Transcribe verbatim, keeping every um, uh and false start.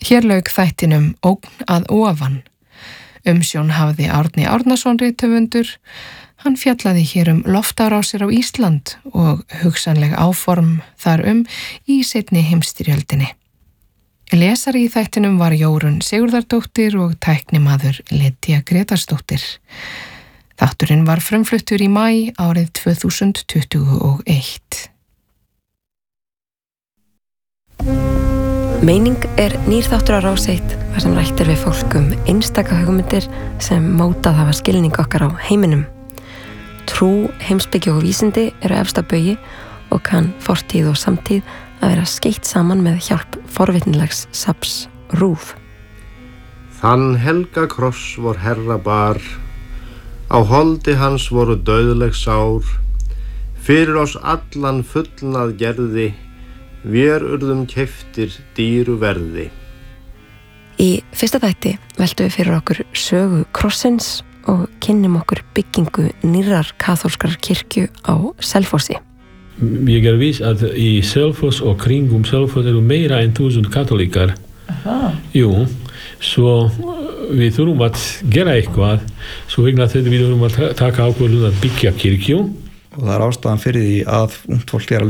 Hér lauk þættinum Ógn að ofan. Umsjón hafði Árni Árnason rithöfundur. Hann fjallaði hér um loftárásir á Ísland og hugsanleg áform þar um í seinni heimsstyrjöldinni. Lesari í þættinum var Jórunn Sigurðardóttir og tæknimaður Lydia Gretarsdóttir. Þátturinn var frumfluttur í maí árið tvö þúsund tuttugu og eitt. Meining er nýr þáttur á Rás eitt þar sem rætt er við fólk um einstaka hugmyndir sem mótað hafa skilning okkar á heiminum. Trú, heimspeki og vísindi eru efst á baugi og kann fortíð og samtíð að vera skeytt saman með hjálp forvitnilegs safns RÚV. Þann helga kross vor herra bar, á holdi hans voru dauðleg sár, fyrir oss allan fullnað gerði, vér urðum keyptir dýru verði. Í fyrsta þætti veltum við fyrir okkur sögu krossins og kynnum okkur byggingu nýrrar kaþólskrar kirkju á Selfossi. Ég er viss að í Selfoss og kringum Selfoss eru meira en þúsund katólíkar. Aha. Jú, svo við þurfum að gera eitthvað, svo vegna þetta við þurfum að taka ákvörðun að byggja kirkju. Og það er ástæðan fyrir því að ungt fólk er að